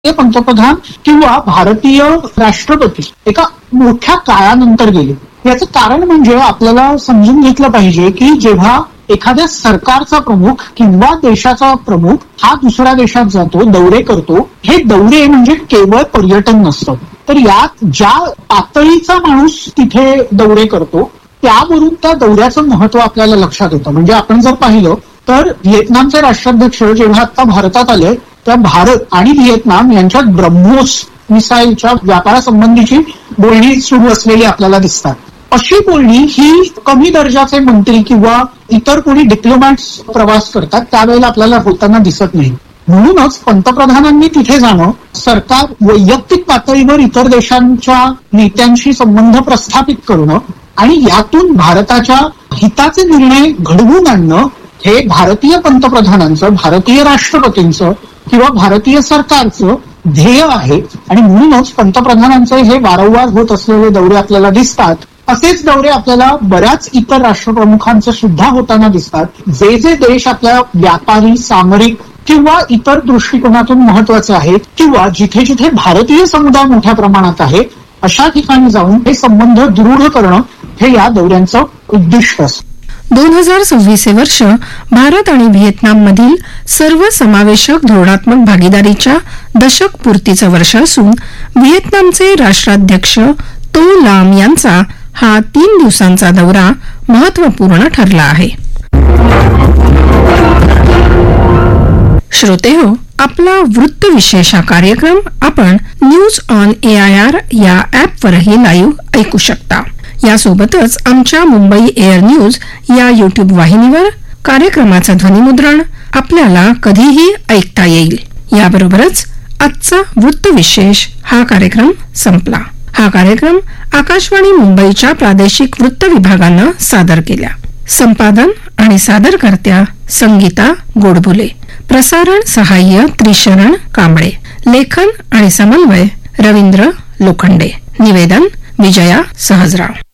पंतप्रधान किंवा भारतीय राष्ट्रपती एका मोठ्या काळानंतर गेले. याचं कारण म्हणजे आपल्याला समजून घेतलं पाहिजे की जेव्हा एखाद्या सरकारचा प्रमुख किंवा देशाचा प्रमुख हा दुसऱ्या देशात जातो, दौरे करतो, हे दौरे म्हणजे केवळ पर्यटन नसतं. तर यात ज्या पातळीचा माणूस तिथे दौरे करतो त्यावरून त्या दौऱ्याचं महत्व आपल्याला लक्षात येतं. म्हणजे आपण जर पाहिलं तर व्हिएतनामचे राष्ट्राध्यक्ष जेव्हा आता भारतात आले त्या भारत आणि व्हिएतनाम यांच्यात ब्रह्मोस मिसाईलच्या व्यापारासंबंधीची बोलणी सुरू असलेली आपल्याला दिसतात. अशी बोलणी ही कमी दर्जाचे मंत्री किंवा इतर कोणी डिप्लोमॅट्स प्रवास करतात त्यावेळेला आपल्याला होताना दिसत नाही. म्हणूनच पंतप्रधानांनी तिथे जाणं, सरकार वैयक्तिक पातळीवर इतर देशांच्या नेत्यांशी संबंध प्रस्थापित करणं आणि यातून भारताच्या हिताचे निर्णय घडवून आणणं हे भारतीय पंतप्रधानांचं, भारतीय राष्ट्रपतींचं किंवा भारतीय सरकारचं ध्येय आहे. आणि म्हणूनच पंतप्रधानांचे हे वारंवार होत असलेले दौरे आपल्याला दिसतात. असेच दौरे आपल्याला बऱ्याच इतर राष्ट्रप्रमुखांचे सुद्धा होताना दिसतात. जे जे देश आपल्या व्यापारी, सामरिक किंवा इतर दृष्टिकोनातून महत्वाचे आहेत किंवा जिथे जिथे भारतीय समुदाय मोठ्या प्रमाणात आहे अशा ठिकाणी जाऊन हे संबंध दृढ करणं हे या दौऱ्यांचं उद्दिष्ट असतं. 2026 हे वर्ष भारत आणि व्हिएतनाम मधील सर्वसमावेशक धोरणात्मक भागीदारीच्या दशक पूर्तीचं वर्ष असून व्हिएतनामचे राष्ट्राध्यक्ष तो लाम यांचा हा 3 दिवसांचा दौरा महत्वपूर्ण ठरला आहे. श्रोतेहो, आपला वृत्त विशेष हा कार्यक्रम आपण न्यूज ऑन AIR या ॲपवरही लाईव्ह ऐकू शकता. यासोबतच आमच्या मुंबई एअर न्यूज या युट्यूब वाहिनीवर कार्यक्रमाचं ध्वनिमुद्रण आपल्याला कधीही ऐकता येईल. याबरोबरच आजचा वृत्त विशेष हा कार्यक्रम संपला. हा कार्यक्रम आकाशवाणी मुंबईच्या प्रादेशिक वृत्त विभागानं सादर केला. संपादन आणि सादरकर्त्या संगीता गोडबोले. प्रसारण सहाय्य त्रिशरण कांबळे. लेखन आणि समन्वय रवींद्र लोखंडे. निवेदन विजया सहजराव.